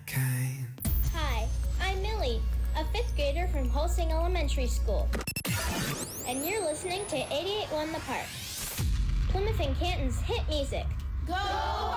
kind. Hi, I'm Millie, a 5th grader from Holsing Elementary School. And you're listening to 88.1 The Park, Plymouth and Canton's hit music. Go